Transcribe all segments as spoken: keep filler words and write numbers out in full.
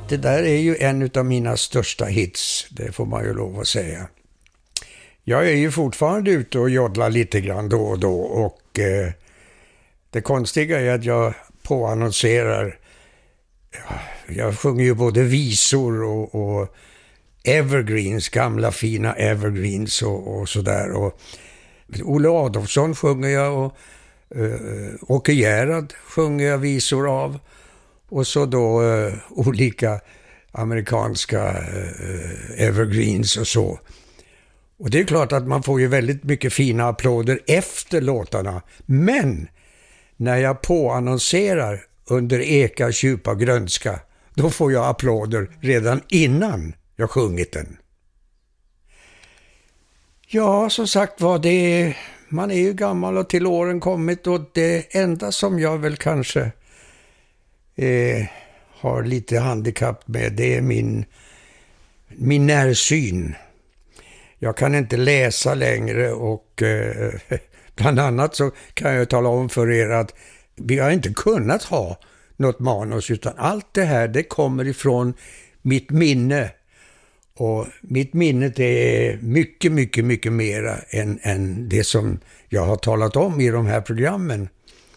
Det där är ju en av mina största hits, det får man ju lov att säga. Jag är ju fortfarande ute och joddlar lite grann då och då och eh, det konstiga är att jag påannonserar, jag sjunger ju både visor och, och evergreens, gamla fina evergreens och, och sådär. Och Olle Adolfsson sjunger jag och uh, Åke Gerhard sjunger jag visor av. Och så då uh, olika amerikanska uh, evergreens och så. Och det är klart att man får ju väldigt mycket fina applåder efter låtarna. Men när jag påannonserar under Eka djupa grönska, då får jag applåder redan innan jag sjungit den. Ja, som sagt var, det är, man är ju gammal och till åren kommit, och det enda som jag väl kanske eh, har lite handikapp med, det är min, min närsyn. Jag kan inte läsa längre och eh, bland annat så kan jag tala om för er att vi har inte kunnat ha något manus, utan allt det här, det kommer ifrån mitt minne. Och mitt minne, det är mycket, mycket, mycket mera än, än det som jag har talat om i de här programmen.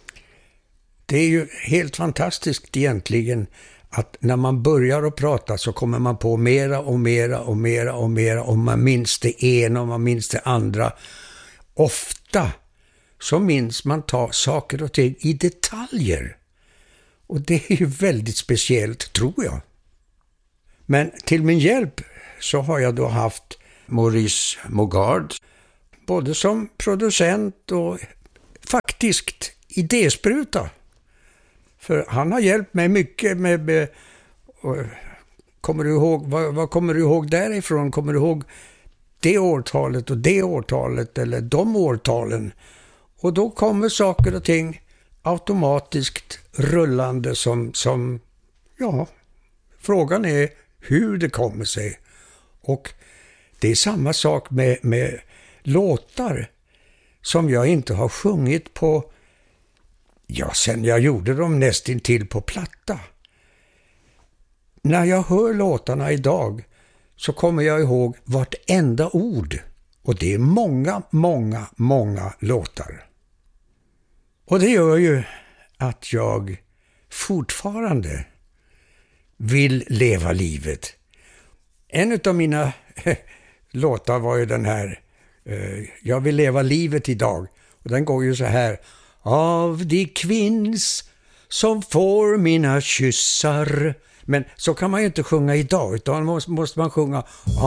Det är ju helt fantastiskt egentligen att när man börjar att prata så kommer man på mera och mera och mera och mera, och man minns det ena och man minns det andra. Ofta så minns man ta saker och ting i detaljer. Och det är ju väldigt speciellt, tror jag. Men till min hjälp så har jag då haft Maurice Mogard, både som producent och faktiskt idéspruta. För han har hjälpt mig mycket med, med och, kommer du ihåg, vad, vad kommer du ihåg därifrån? Kommer du ihåg det årtalet och det årtalet eller de årtalen? Och då kommer saker och ting automatiskt rullande som, som ja, frågan är hur det kommer sig. Och det är samma sak med, med låtar som jag inte har sjungit på, ja, sen jag gjorde dem nästintill på platta. När jag hör låtarna idag så kommer jag ihåg vartenda ord. Och det är många, många, många låtar. Och det gör ju att jag fortfarande vill leva livet. En av mina låtar var ju den här eh, Jag vill leva livet idag. Och den går ju så här: av de kvinns som får mina kyssar. Men så kan man ju inte sjunga idag, utan måste, måste man sjunga